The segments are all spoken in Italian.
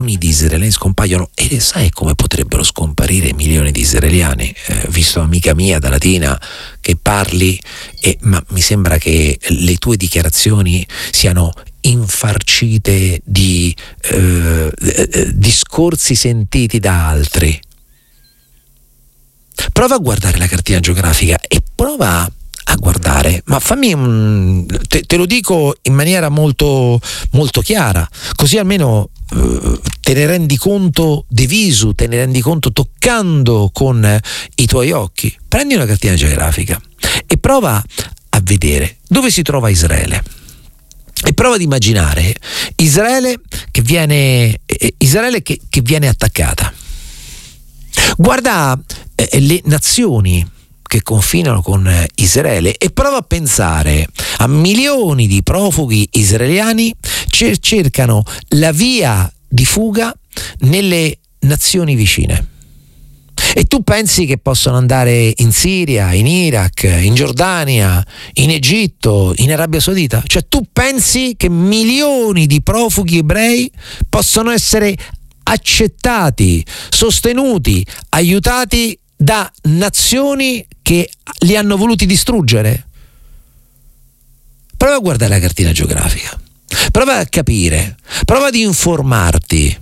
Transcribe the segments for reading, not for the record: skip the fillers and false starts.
di israeliani scompaiono, e sai come potrebbero scomparire milioni di israeliani? Visto, amica mia da Latina, che parli, ma mi sembra che le tue dichiarazioni siano infarcite di discorsi sentiti da altri. Prova a guardare la cartina geografica e prova a guardare, ma fammi te lo dico in maniera molto, molto chiara, così almeno te ne rendi conto de visu, te ne rendi conto toccando con i tuoi occhi. Prendi una cartina geografica e prova a vedere dove si trova Israele, e prova ad immaginare Israele che viene attaccata. Guarda le nazioni che confinano con Israele e prova a pensare a milioni di profughi israeliani che cercano la via di fuga nelle nazioni vicine. E tu pensi che possono andare in Siria, in Iraq, in Giordania, in Egitto, in Arabia Saudita? Cioè tu pensi che milioni di profughi ebrei possono essere accettati, sostenuti, aiutati da nazioni che li hanno voluti distruggere? Prova a guardare la cartina geografica, prova a capire, prova ad informarti.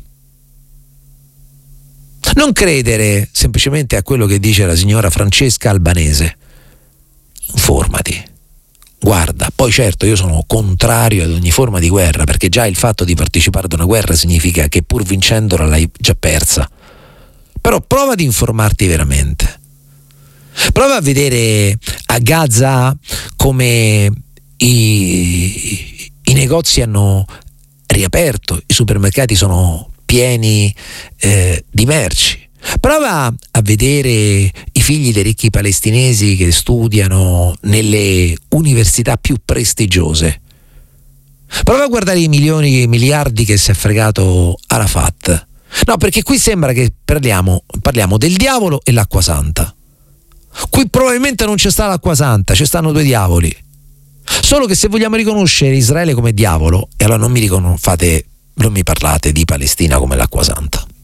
Non credere semplicemente a quello che dice la signora Francesca Albanese. Informati, guarda. Poi certo, io sono contrario ad ogni forma di guerra, perché già il fatto di partecipare ad una guerra significa che pur vincendola l'hai già persa. Però prova ad informarti veramente. Prova a vedere a Gaza come i negozi hanno riaperto, i supermercati sono pieni di merci. Prova a vedere i figli dei ricchi palestinesi che studiano nelle università più prestigiose. Prova a guardare i milioni e miliardi che si è fregato Arafat. No, perché qui sembra che parliamo del diavolo e l'acqua santa. Qui probabilmente non c'è sta l'acqua santa, ci stanno due diavoli. Solo che se vogliamo riconoscere Israele come diavolo, e allora non mi parlate di Palestina come l'acqua santa.